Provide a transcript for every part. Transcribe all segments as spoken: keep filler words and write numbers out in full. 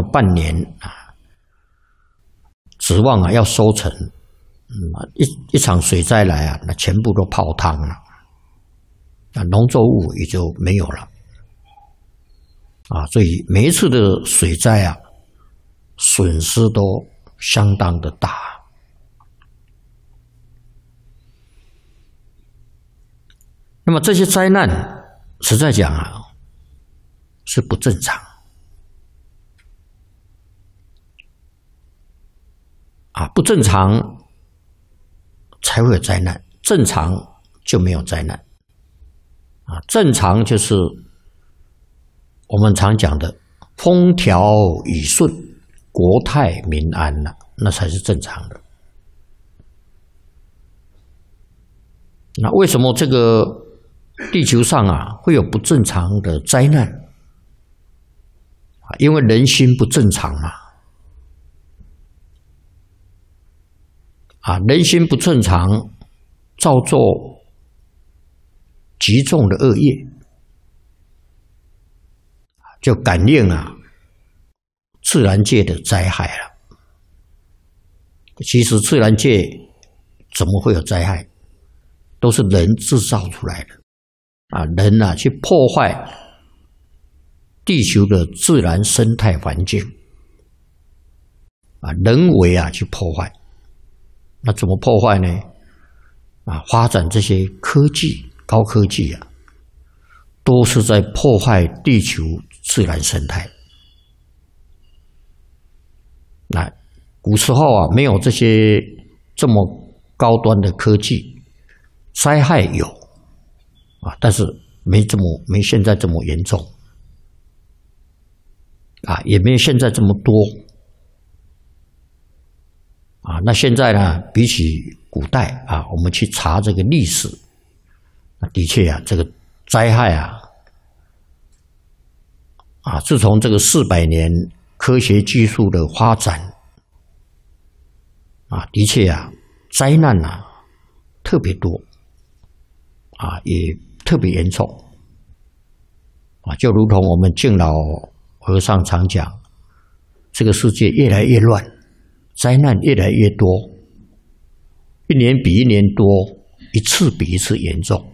半年啊，指望啊要收成，嗯，一一场水灾来啊，那全部都泡汤了，啊，农作物也就没有了，啊，所以每一次的水灾啊，损失都相当的大。那么这些灾难，实在讲啊，是不正常。啊，不正常才会有灾难，正常就没有灾难。啊，正常就是我们常讲的风调雨顺、国泰民安了，那才是正常的。那为什么这个地球上啊会有不正常的灾难？因为人心不正常嘛。啊，人心不正常，造作极重的恶业，就感应啊自然界的灾害了。其实自然界怎么会有灾害？都是人制造出来的。啊，人啊去破坏地球的自然生态环境，啊，人为啊去破坏。那怎么破坏呢？啊，发展这些科技、高科技啊，都是在破坏地球自然生态。那古时候啊，没有这些这么高端的科技，灾害有啊，但是没这么没现在这么严重啊，也没有现在这么多。啊，那现在呢？比起古代啊，我们去查这个历史，啊，的确啊，这个灾害啊，啊，自从这个四百年科学技术的发展，啊，的确啊，灾难啊特别多，啊，也特别严重，啊，就如同我们敬老和尚常讲，这个世界越来越乱。灾难越来越多，一年比一年多，一次比一次严重。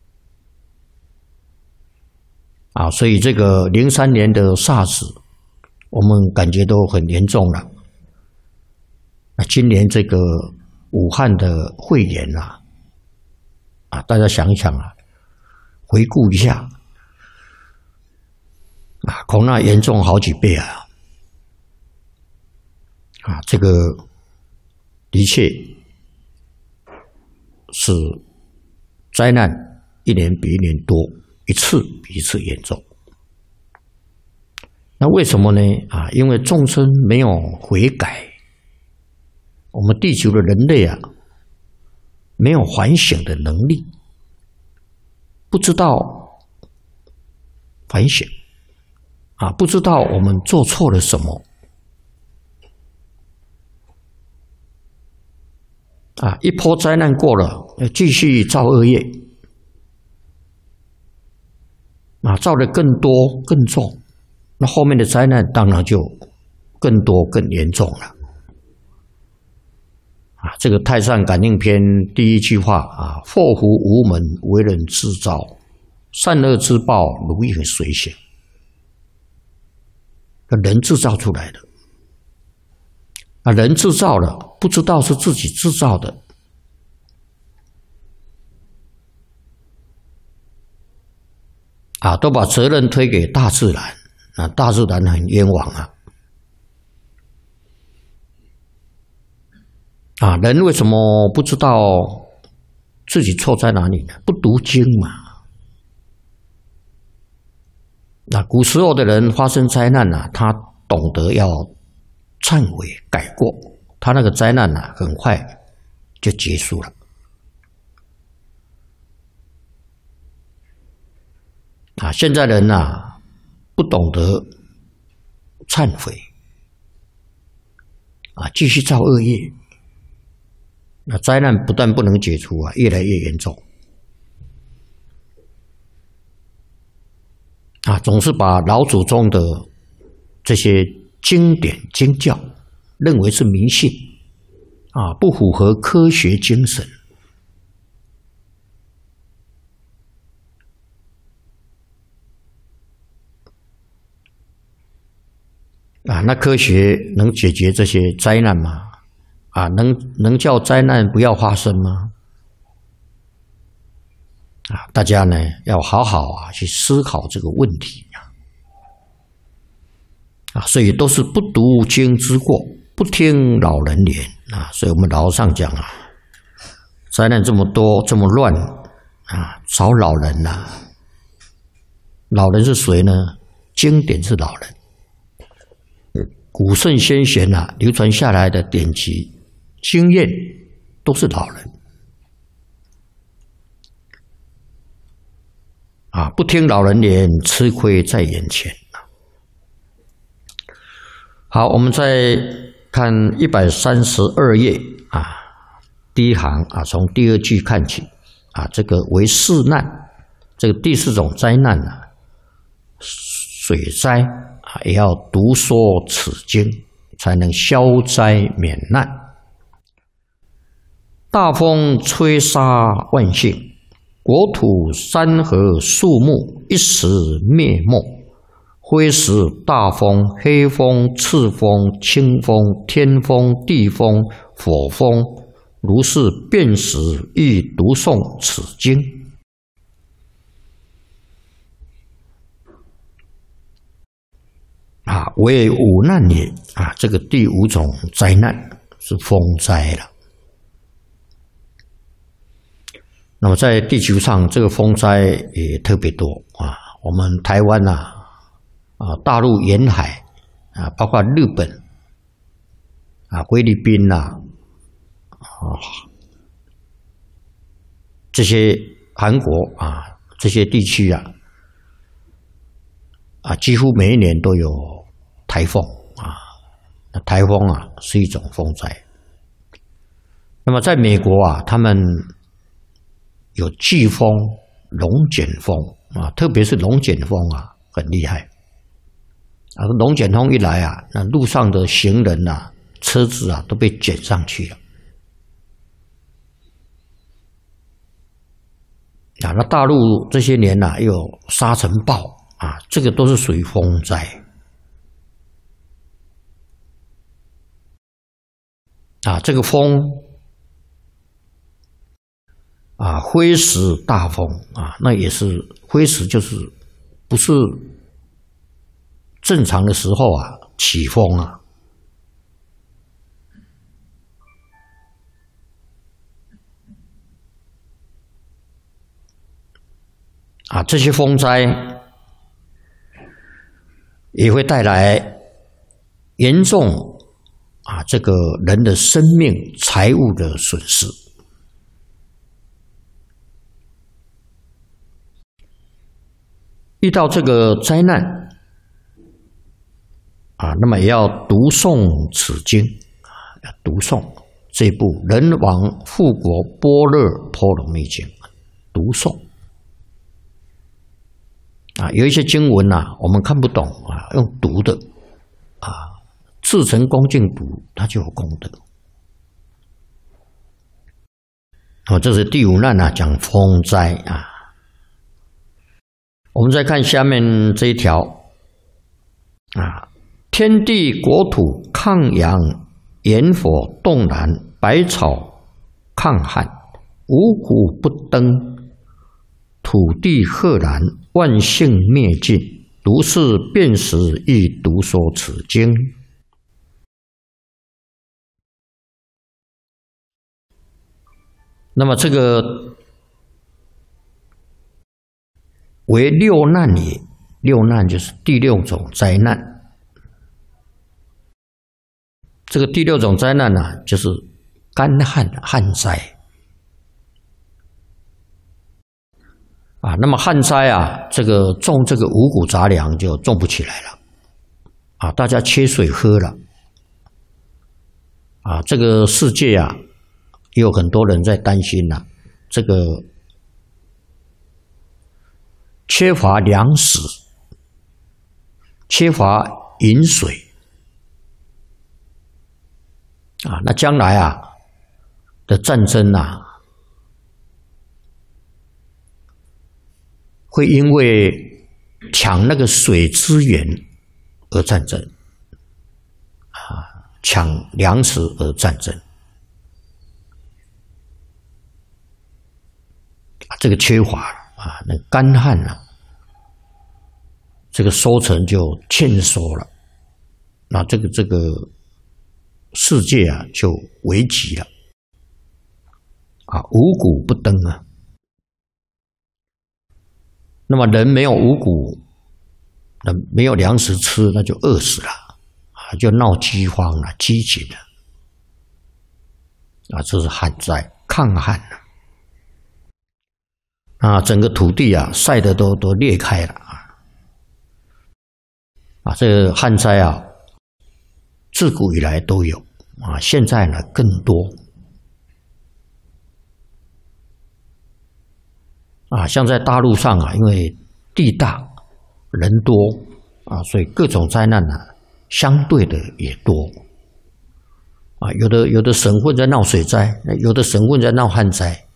啊，所以这个零三年的 SARS， 我们感觉都很严重了。那今年这个武汉的肺炎啊，啊，大家想一想啊，回顾一下，啊，恐怕严重好几倍啊。啊，这个的确是灾难，一年比一年多，一次比一次严重。那为什么呢？啊，因为众生没有悔改，我们地球的人类啊，没有反省的能力，不知道反省，啊，不知道我们做错了什么。啊，一波灾难过了，要继续造恶业，啊，造的更多更重，那后面的灾难当然就更多更严重了。啊，这个《太上感应篇》第一句话啊，祸福无门，为人自造，善恶之报，如影随形。人制造出来的。啊，人制造了，不知道是自己制造的，啊，都把责任推给大自然，啊，大自然很冤枉啊！啊，人为什么不知道自己错在哪里呢？不读经嘛。那古时候的人发生灾难啊，他懂得要忏悔改过，他那个灾难啊，很快就结束了。啊，现在人啊，不懂得忏悔，啊，继续造恶业，那灾难不但不能解除啊，越来越严重。啊，总是把老祖宗的这些经典经教，认为是迷信啊，不符合科学精神。啊，那科学能解决这些灾难吗？啊，能能叫灾难不要发生吗？啊，大家呢要好好啊去思考这个问题啊。啊，所以都是不读经之过，不听老人言啊。所以我们老上讲啊，灾难这么多，这么乱啊，找老人呐、啊。老人是谁呢？经典是老人。古圣先贤啊，流传下来的典籍、经验都是老人啊！不听老人言，吃亏在眼前。好，我们再看一百三十二页啊，第一行啊，从第二句看起啊，这个为四难，这个第四种灾难啊，水灾。啊，也要读说此经，才能消灾免难。大风吹沙万姓，国土山河树木一时灭没。挥时大风、黑风、赤风、清风、天风、地风、火风，如是遍时，亦读诵此经。啊，为五难也啊！这个第五种灾难是风灾了。那么在地球上，这个风灾也特别多啊。我们台湾呐，啊，大陆沿海啊，包括日本啊、菲律宾呐，啊，这些韩国啊，这些地区啊。啊，几乎每一年都有台风啊。那台风啊是一种风灾。那么在美国啊，他们有飓风、龙卷风啊，特别是龙卷风啊，很厉害。啊，龙卷风一来啊，那路上的行人啊、车子啊都被卷上去了。啊，那大陆这些年啊，又有沙尘暴。啊，这个都是属于风灾啊！这个风啊，挥时大风啊，那也是挥时，就是不是正常的时候啊，起风啊。啊，这些风灾也会带来严重啊这个人的生命、财物的损失。遇到这个灾难啊，那么也要读诵此经啊，要读诵这部《人王护国般若波罗蜜经》，读诵。啊，有一些经文啊，我们看不懂啊，用读的啊，至诚恭敬读，它就有功德。哦，这是第五难啊，讲风灾啊。我们再看下面这一条啊，天地国土抗阳，炎火冻燃，百草抗旱，五谷不登，土地赫然，万姓灭尽，如是遍时，亦读说此经。那么这个为六难也，六难就是第六种灾难。这个第六种灾难呢、啊，就是干旱旱灾。啊，那么旱灾啊，这个种这个五谷杂粮就种不起来了，啊，大家缺水喝了，啊，这个世界啊，也有很多人在担心呐、啊，这个缺乏粮食，缺乏饮水， 那将来啊的战争啊，会因为抢那个水资源而战争，啊，抢粮食而战争，啊，这个缺乏啊，那干旱啊，这个收成就欠收了，那这个这个世界啊就危急了，啊，五谷不登啊。那么人没有五谷，那没有粮食吃，那就饿死了，啊，就闹饥荒了，饥馑了，啊，这是旱灾，抗旱了，啊，整个土地啊晒得都都裂开了啊，啊，这个旱灾啊，自古以来都有啊，现在呢更多。啊，像在大陆上啊，因为地大人多啊，所以各种灾难呢、啊，相对的也多。啊，有的有的省份在闹水灾，有的省份在闹旱灾。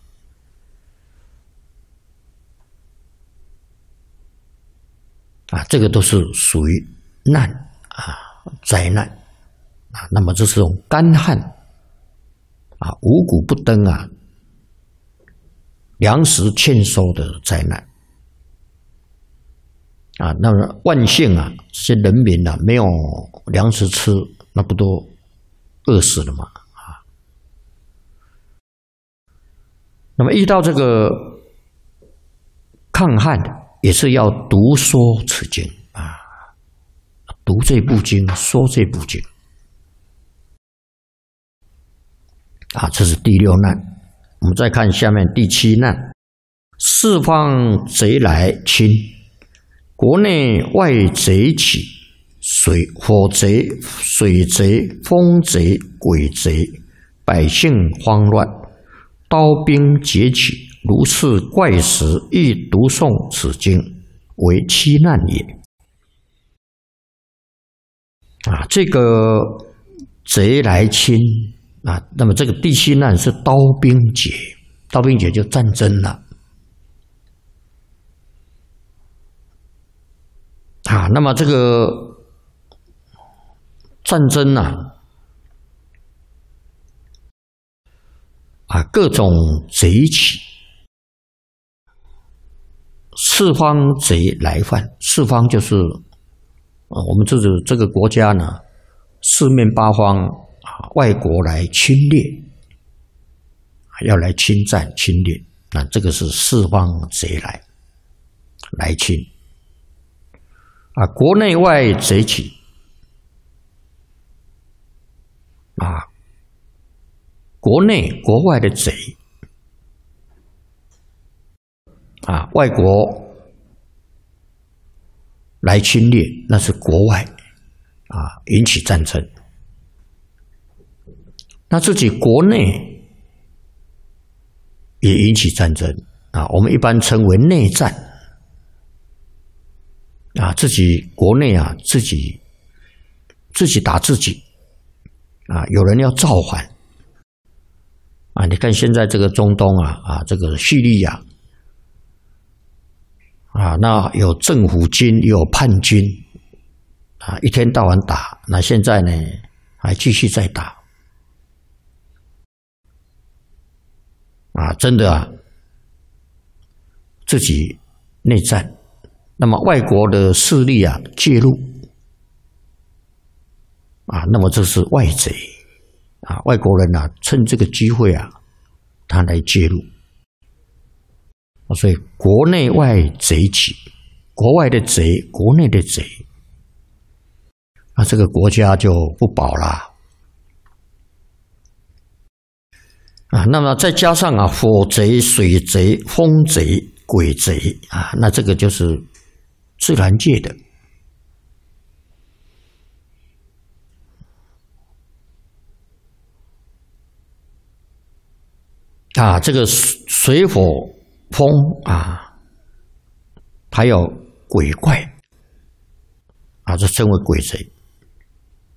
啊，这个都是属于难啊，灾难啊。那么这是种干旱啊，五谷不登啊。粮食欠收的灾难啊，那么万幸啊，这些人民啊没有粮食吃，那不都饿死了吗？啊，那么遇到这个抗旱，也是要读说此经啊，读这部经，说这部经啊，这是第六难。我们再看下面第七难：四方贼来侵，国内外贼起，水火贼、水贼、风贼、鬼贼，百姓慌乱，刀兵劫起，如是怪时，亦读诵此经，为七难也。啊，这个贼来侵。啊，那么这个第七难是刀兵劫，刀兵劫就战争了。啊，那么这个战争呢、啊，啊，各种贼起，四方贼来犯，四方就是啊，我们这个这个国家呢，四面八方。外国来侵略，要来侵占、侵略，那这个是四方贼来来侵啊！国内外贼起啊！国内国外的贼啊，外国来侵略，那是国外啊，引起战争。那自己国内也引起战争啊，我们一般称为内战啊，自己国内啊，自己自己打自己啊，有人要造反啊，你看现在这个中东啊啊，这个叙利亚啊，那有政府军也有叛军啊，一天到晚打，那现在呢还继续在打。啊，真的啊，自己内战，那么外国的势力啊介入，啊，那么这是外贼，啊，外国人啊趁这个机会啊，他来介入，所以国内外贼起，国外的贼，国内的贼，那这个国家就不保啦。啊，那么再加上啊，火贼、水贼、风贼、鬼贼啊，那这个就是自然界的啊，这个水火风啊，还有鬼怪啊，这称为鬼贼